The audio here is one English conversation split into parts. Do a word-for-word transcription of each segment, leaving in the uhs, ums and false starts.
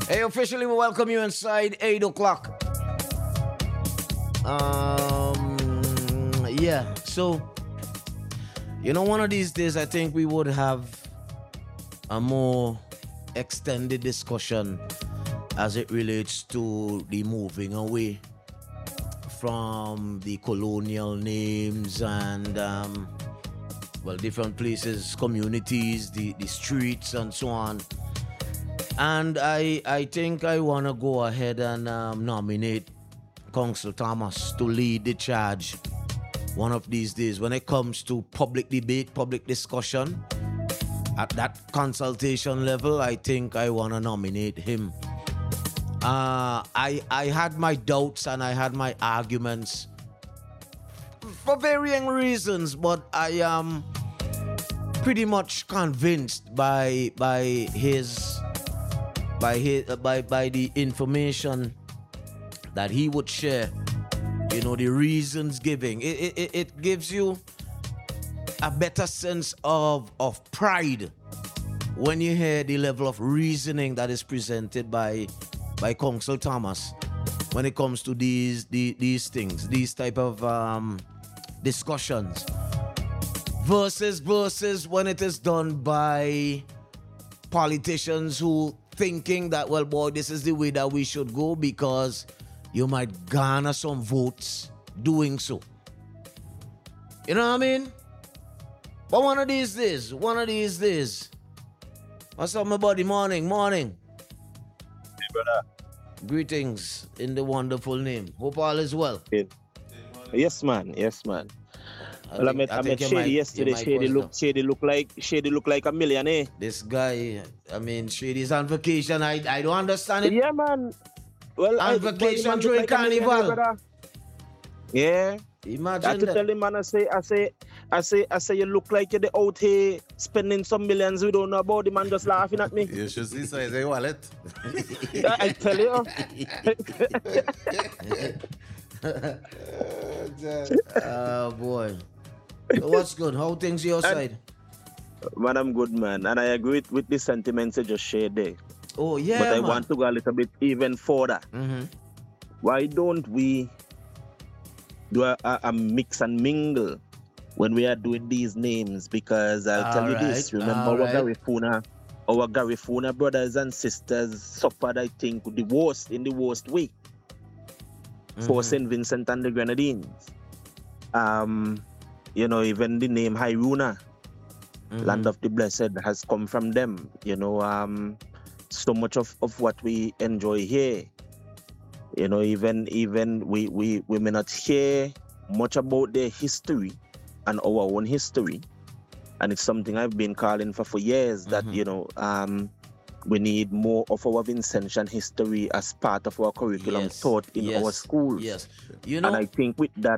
Hey, officially we welcome you inside eight o'clock. Um, yeah, so, you know, one of these days I think we would have a more extended discussion as it relates to the moving away from the colonial names and, um, well, different places, communities, the, the streets and so on. And I I think I want to go ahead and um, nominate Council Thomas to lead the charge one of these days when it comes to public debate, public discussion. At that consultation level, I think I want to nominate him. Uh, I, I had my doubts and I had my arguments for varying reasons, but I am pretty much convinced by by his by his uh, by by the information that he would share. You know, the reasons giving it it, it gives you a better sense of of pride when you hear the level of reasoning that is presented by by Council Thomas when it comes to these these, these things, these type of um, discussions, versus versus when it is done by politicians who thinking that, well, boy, this is the way that we should go because you might garner some votes doing so. You know what I mean? But one of these days, one of these days. What's up, my buddy? Morning, morning. Hey, brother. Greetings in the wonderful name. Hope all is well. Hey. Yes, man. Yes, man. I well, think, I met, I think met your Shady mic- yesterday. your mic Shady was look, down. Shady look like, Shady look like a millionaire. This guy, I mean, Shady's on vacation. I, I don't understand it. Yeah, man. Well, On I, vacation man look during like a millionaire, carnival. brother. Yeah. I Imagine had to that. tell him, man. I say, I say, I say, I say, you look like you're out here spending some millions. We don't know about the man just laughing at me. You should see size your wallet. I, I tell you. Oh boy. So what's good? How things your side? Man, I'm good, man, and I agree with, with the sentiments you just shared there. Oh yeah, but I man. want to go a little bit even further. Mm-hmm. Why don't we do a, a, a mix and mingle when we are doing these names? Because I'll tell All you this, right, remember all our right. Garifuna, our Garifuna brothers and sisters suffered, I think, the worst in the worst way for Mhm. Saint Vincent and the Grenadines. Um, you know, even the name Hairuna, Mhm. Land of the Blessed, has come from them. You know, um, so much of, of what we enjoy here. You know, even even we, we, we may not hear much about their history and our own history. And it's something I've been calling for for years, that, Mhm. you know, um, we need more of our Vincentian history as part of our curriculum Yes, taught in yes, our schools. Yes. You know, And I think with that,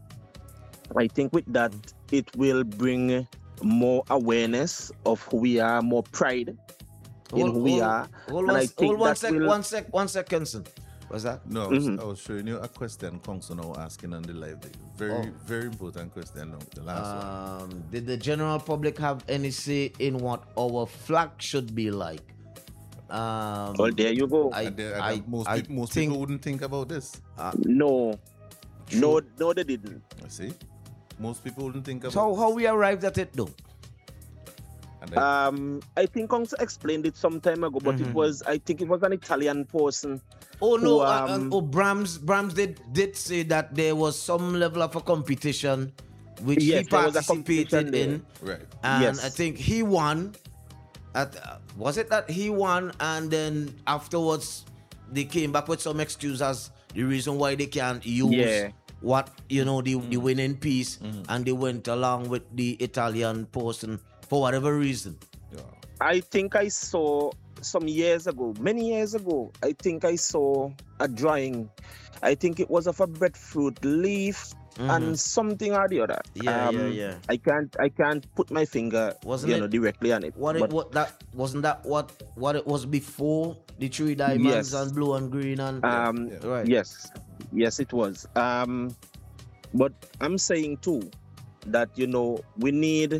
I think with that, it will bring more awareness of who we are, more pride in hold, who we hold, are. hold, and one, I think hold one that sec, will- one sec, one sec, Kenson. What's that? No, I was, Mhm. I was showing you a question Council now asking on the live. Very, Oh. very important question now, the last one. Um, did the general public have any say in what our flag should be like? Um, Well, there you go. I, And there- and I, most I peop- most think, people wouldn't think about this. no, no, no, they didn't. I see. Most people wouldn't think about So how, this. how we arrived at it though? And I- Um, I think Council explained it some time ago, but Mhm. it was, I think it was an Italian person. Oh no! Who, uh, uh, um, oh, Brahms, Brahms did did say that there was some level of a competition which Yes, he there was a participated competition there. in, right. and Yes. I think he won. At uh, was it that he won, and then afterwards they came back with some excuse as the reason why they can't use Yeah. what you know the the winning piece, Mhm. and they went along with the Italian person for whatever reason. Yeah. I think I saw some years ago, many years ago, I think I saw a drawing. I think it was of a breadfruit leaf Mhm. and something or the other. Yeah, yeah, Um, yeah. I can't, I can't put my finger, Wasn't you it- know, directly on it. What it but what that wasn't that what what it was before the three diamonds Yes. and blue and green and um, Yeah. right. yes, yes, it was. Um, but I'm saying too that, you know, we need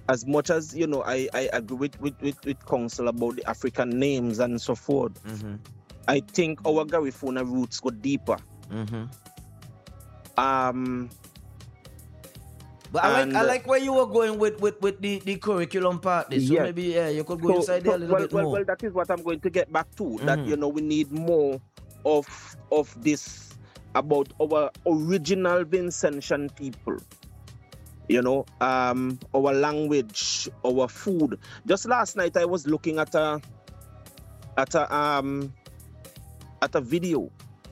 as much as you know, I, I agree with, with, with, with Council about the African names and so forth. Mm-hmm. I think our Garifuna roots go deeper. Mm-hmm. Um, but I and, like I like where you were going with, with, with the, the curriculum part. There. So yes. maybe yeah, you could go so, inside so, there a little well, bit well, more. well, that is what I'm going to get back to. Mm-hmm. That you know, we need more of of this about our original Vincentian people. You know, um, our language, our food. Just last night, I was looking at a at a um at a video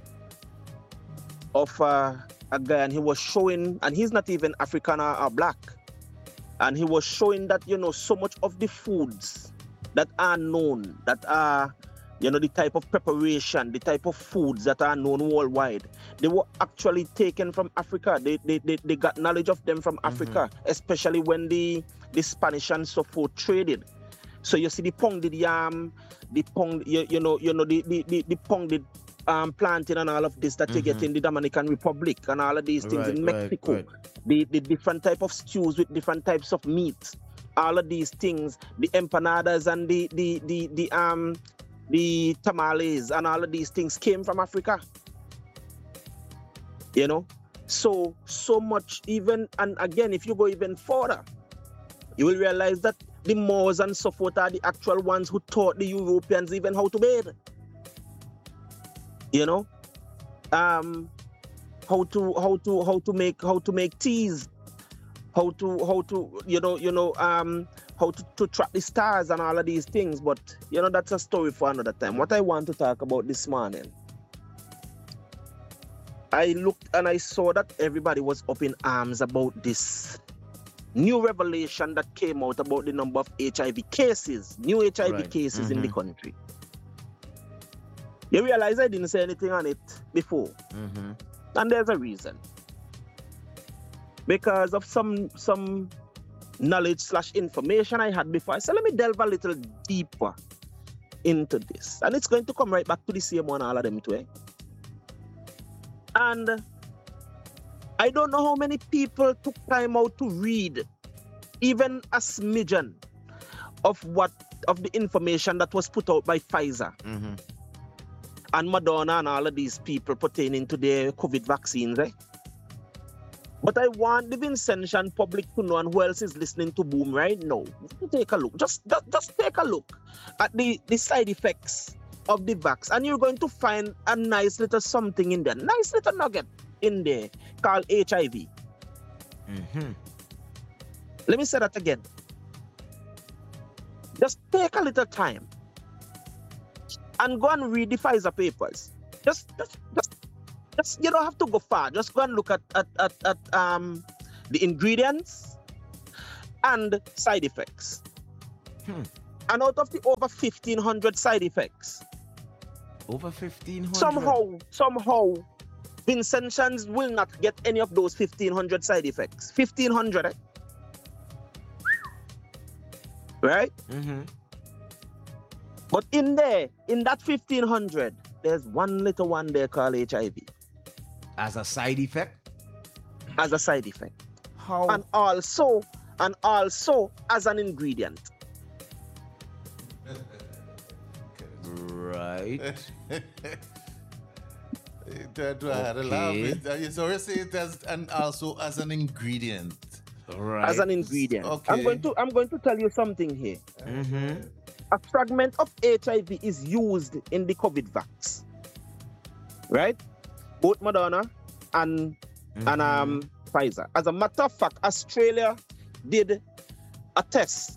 of uh, a guy, and he was showing, and he's not even African or, or black, and he was showing that you know so much of the foods that are known, that are you know the type of preparation, the type of foods that are known worldwide, they were actually taken from Africa. They they they, they got knowledge of them from Africa, mm-hmm. especially when the the Spanish and so forth traded. So you see the pounded yam, the pound, you, you know, you know the the the, the pounded um, plantain and all of this that mm-hmm. you get in the Dominican Republic and all of these things right, in Mexico. Right, right. The the different type of stews with different types of meat. All of these things, the empanadas and the the the the um the tamales and all of these things came from Africa. You know, so so much even, and again, if you go even further, you will realize that the Moors and so forth are the actual ones who taught the Europeans even how to bathe. You know, um, how to how to how to make how to make teas, how to how to you know you know um how to, to track the stars and all of these things. But you know that's a story for another time. What I want to talk about this morning, I looked and I saw that everybody was up in arms about this new revelation that came out about the number of H I V cases, new H I V right. cases mm-hmm. in the country. You realize I didn't say anything on it before. Mm-hmm. And there's a reason. Because of some some knowledge slash information I had before. I said, let me delve a little deeper into this. And it's going to come right back to the same one, all of them too. Eh? And I don't know how many people took time out to read even a smidgen of what of the information that was put out by Pfizer mm-hmm. and Moderna and all of these people pertaining to their COVID vaccines. Eh? But I want the Vincentian public to know, and who else is listening to Boom right now, take a look. Just, just, just take a look at the, the side effects of the vax, and you're going to find a nice little something in there, nice little nugget in there called H I V. Mm-hmm. Let me say that again. Just take a little time and go and read the Pfizer papers. Just, just, just, just you don't have to go far. Just go and look at at, at, at um the ingredients and side effects. Hmm. And out of the over fifteen hundred side effects, over fifteen hundred, somehow, somehow, Vincentians will not get any of those fifteen hundred side effects. fifteen hundred, eh? Right? Mm-hmm. But in there, in that fifteen hundred, there's one little one there called H I V. As a side effect? As a side effect. How? And also, and also as an ingredient. Right. That I had a laugh. It- So you say it as, and also as an ingredient. Right. As an ingredient. Okay. I'm going to I'm going to tell you something here. Mm-hmm. A fragment of H I V is used in the COVID vax. Right? Both Moderna and Mm-hmm. and um Pfizer. As a matter of fact, Australia did a test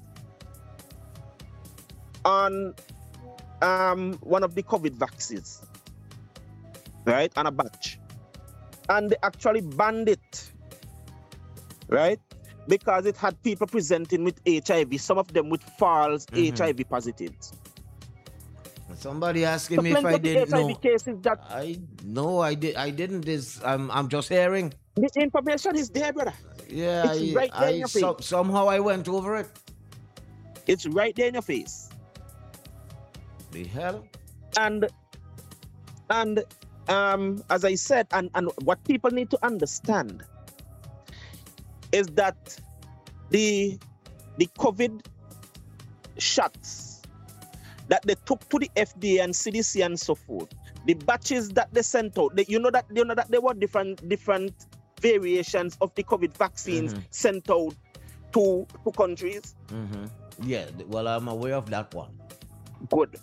on um one of the COVID vaccines, right, on a batch, and they actually banned it, right, because it had people presenting with H I V, some of them with false Mhm. H I V positives. Somebody asking So me if plenty I of the didn't H I V know. cases that I no, I did. I didn't. This. I'm. I'm just hearing. the information is there, brother. Yeah. It's I, right there in I your so, face. somehow I went over it. It's right there in your face. The hell. And and um as I said, and, and what people need to understand is that the the COVID shots that they took to the F D A and C D C and so forth, the batches that they sent out, they, you know that you know that there were different different variations of the COVID vaccines mm-hmm. sent out to to countries. Mm-hmm. Yeah, well, I'm aware of that one. Good.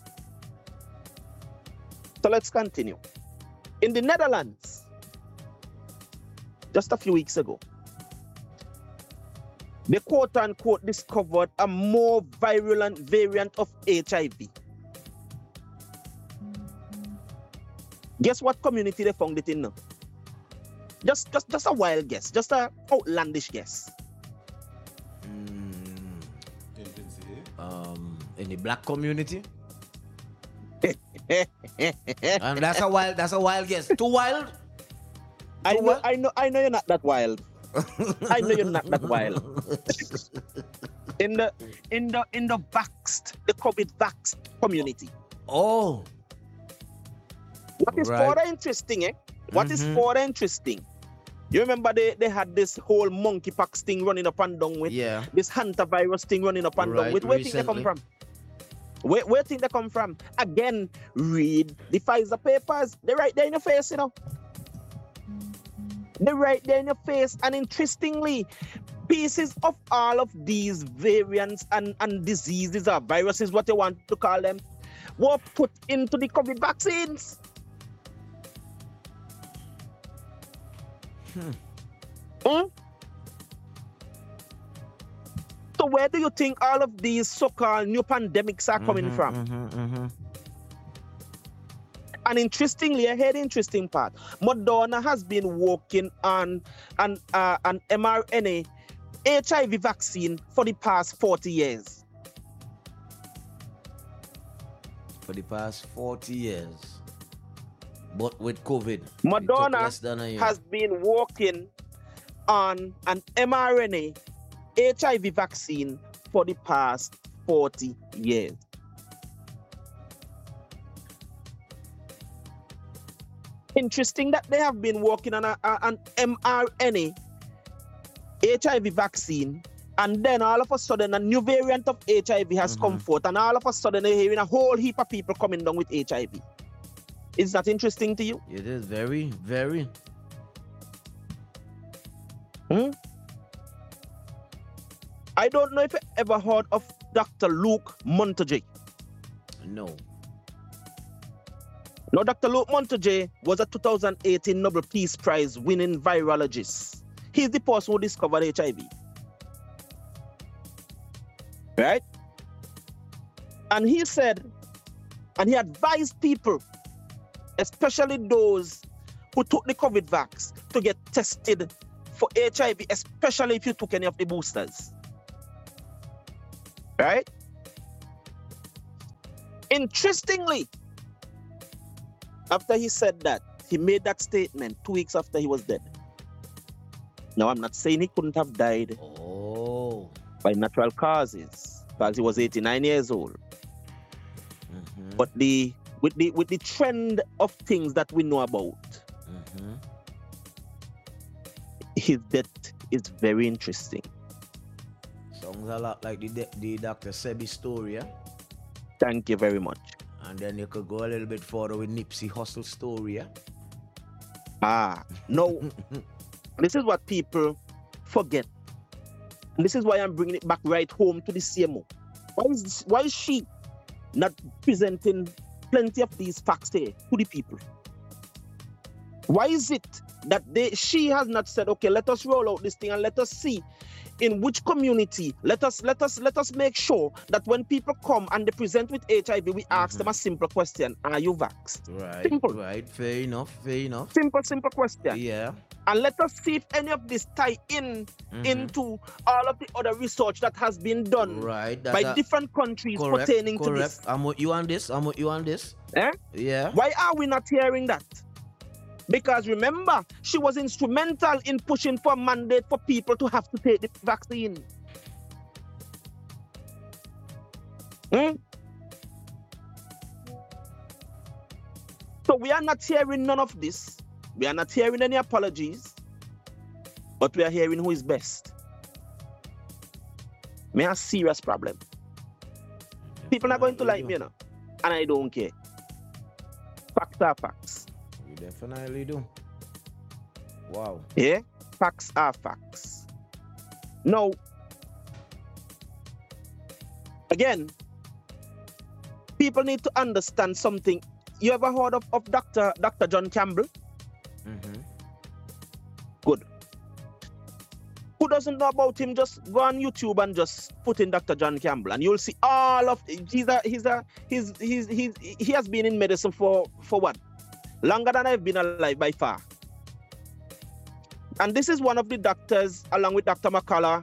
So let's continue. In the Netherlands, just a few weeks ago, they quote unquote discovered a more virulent variant of H I V. Guess what community they found it in now? Just, just, just a wild guess, just a outlandish guess. Mm, um, in the black community. And that's a wild, that's a wild guess. Too wild. Too I know, wild? I know, I know you're not that wild. I know you're not that wild. in the, in the, in the vaxxed, the COVID vaxxed community. Oh. What is right. further interesting, eh? What mm-hmm. is further interesting? You remember they, they had this whole monkeypox thing running up and down with? Yeah. This hantavirus thing running up and right. down with. Where do you think they come from? Where, where do you think they come from? Again, read the Pfizer papers. They're right there in your face, you know. They're right there in your face. And interestingly, pieces of all of these variants and, and diseases or viruses, what you want to call them, were put into the COVID vaccines. Hmm. Hmm? So where do you think all of these so-called new pandemics are coming mm-hmm, from? Mm-hmm, mm-hmm. And interestingly, I heard the interesting part. Moderna has been working on an, uh, an mRNA H I V vaccine for the past forty years. For the past forty years. But with COVID. Moderna has been working on an mRNA H I V vaccine for the past forty years. Interesting that they have been working on a, a, an mRNA H I V vaccine, and then all of a sudden a new variant of H I V has mm-hmm. come forth, and all of a sudden they're hearing a whole heap of people coming down with H I V. Is that interesting to you? It is very, very. Hmm? I don't know if you ever heard of Doctor Luc Montagnier. No. Now, Doctor Luc Montagnier was a two thousand eighteen Nobel Peace Prize winning virologist. He's the person who discovered H I V. Right? And he said, and he advised people, especially those who took the COVID vax, to get tested for H I V, especially if you took any of the boosters. Right? Interestingly, after he said that, he made that statement two weeks after he was dead. Now, I'm not saying he couldn't have died oh. by natural causes, because he was eighty-nine years old. Mm-hmm. But the with the with the trend of things that we know about, mm-hmm. his death is very interesting. Sounds a lot like the the Doctor Sebi story, yeah? Thank you very much. And then you could go a little bit further with Nipsey Hussle story, yeah? Ah, no. This is what people forget. And this is why I'm bringing it back right home to the C M O. Why is this, why is she not presenting plenty of these facts here to the people? Why is it that they she has not said, okay, let us roll out this thing and let us see in which community, let us let us let us make sure that when people come and they present with H I V, we ask mm-hmm. them a simple question: are you vaxxed? Right. Simple. Right. Fair enough. Fair enough. Simple, simple question. Yeah. And let us see if any of this tie in mm-hmm. into all of the other research that has been done right. by a, different countries correct, pertaining correct. to this. I'm with you on this. I'm with you on this. Eh? Yeah. Why are we not hearing that? Because remember, she was instrumental in pushing for a mandate for people to have to take the vaccine. Hmm? So we are not hearing none of this. We are not hearing any apologies. But we are hearing who is best. Me a serious problem. People are going to like me, you know, and I don't care. Facts are facts. You definitely do. Wow. Yeah? Facts are facts. Now, again, people need to understand something. You ever heard of, of Doctor Doctor John Campbell? Mm-hmm. Good. Who doesn't know about him? Just go on YouTube and just put in Doctor John Campbell, and you'll see all of. He's a he's a he's he's, he's he has been in medicine for for what? Longer than I've been alive by far. And this is one of the doctors, along with Doctor McCullough,